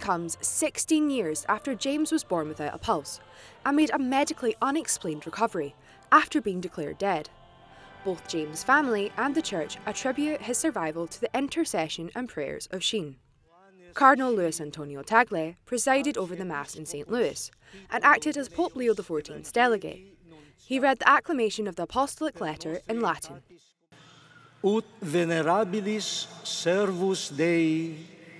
comes 16 years after James was born without a pulse and made a medically unexplained recovery after being declared dead. Both James' family and the Church attribute his survival to the intercession and prayers of Sheen. Cardinal Luis Antonio Tagle presided over the Mass in St. Louis and acted as Pope Leo XIV's delegate. He read the acclamation of the Apostolic Letter in Latin. Ut venerabilis servus Dei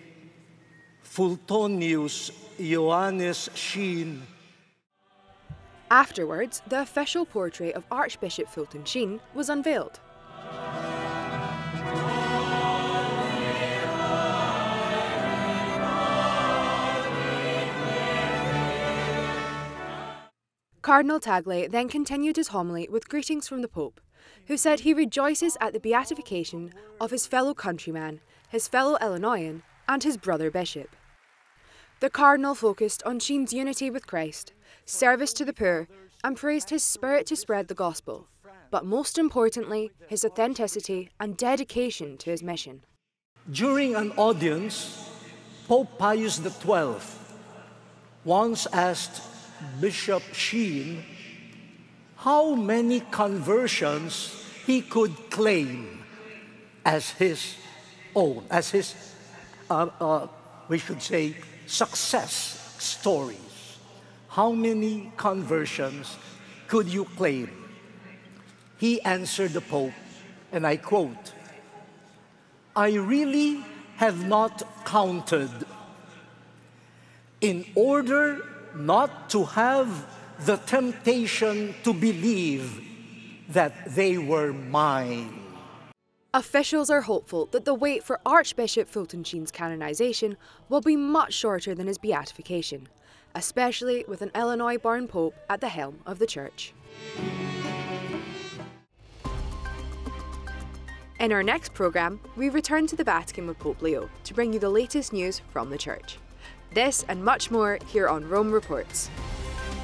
Fultonius Ioannis Sheen. Afterwards, the official portrait of Archbishop Fulton Sheen was unveiled. Cardinal Tagle then continued his homily with greetings from the Pope, who said he rejoices at the beatification of his fellow countryman, his fellow Illinoisan, and his brother bishop. The Cardinal focused on Sheen's unity with Christ, service to the poor, and praised his spirit to spread the gospel, but most importantly, his authenticity and dedication to his mission. During an audience, Pope Pius XII once asked Bishop Sheen how many conversions he could claim as his own, as his, we should say, success stories. How many conversions could you claim? He answered the Pope, and I quote, "I really have not counted, in order not to have the temptation to believe that they were mine." Officials are hopeful that the wait for Archbishop Fulton Sheen's canonization will be much shorter than his beatification, especially with an Illinois-born Pope at the helm of the Church. In our next programme, we return to the Vatican with Pope Leo to bring you the latest news from the Church. This and much more here on Rome Reports.